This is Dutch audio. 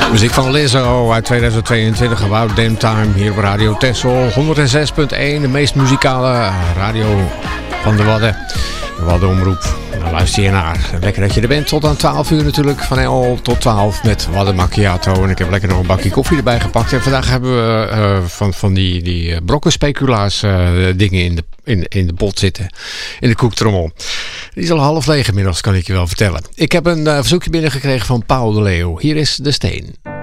Muziek van Lizzo uit 2022, About Damn Time, hier op Radio Texel 106.1, de meest muzikale radio van de Wadden. De Waddenomroep, daar luister je naar. Lekker dat je er bent, tot aan 12 uur natuurlijk, van 11 tot 12 met Wadden Macchiato. En ik heb lekker nog een bakje koffie erbij gepakt. En vandaag hebben we van die brokkenspeculaas dingen in de pot zitten, in de koektrommel. Die is al half leeg inmiddels, kan ik je wel vertellen. Ik heb een verzoekje binnengekregen van Paul de Leeuw. Hier is De Steen.